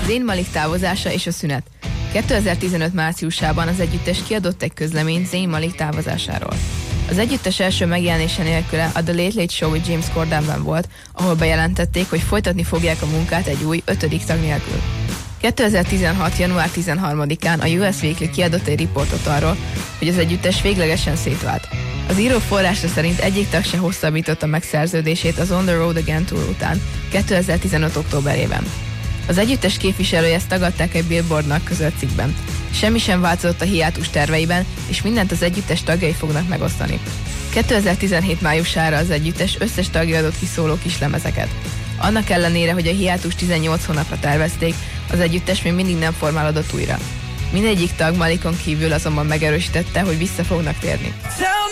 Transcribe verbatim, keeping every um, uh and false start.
Zayn Malik távozása és a szünet. kétezer-tizenöt márciusában az együttes kiadott egy közleményt Zayn Malik távozásáról. Az együttes első megjelenése nélküle a The Late Late Show with James Cordenben volt, ahol bejelentették, hogy folytatni fogják a munkát egy új, ötödik tag nélkül. kétezer-tizenhat. január tizenharmadikán a U S Weekly kiadott egy riportot arról, hogy az együttes véglegesen szétvált. Az író forrása szerint egyik tag se hosszabbította meg szerződését az On the Road Again Tour után, kétezer-tizenöt. októberében. Az együttes képviselői ezt tagadták egy Billboardnak közölt cikkben. Semmi sem változott a hiátus terveiben, és mindent az együttes tagjai fognak megosztani. kétezer-tizenhét májusára az együttes összes tagja adott ki szóló kislemezeket. Annak ellenére, hogy a hiátus tizennyolc hónapra tervezték, az együttes még mindig nem formálódott újra. Mindegyik tag Malikon kívül azonban megerősítette, hogy vissza fognak térni.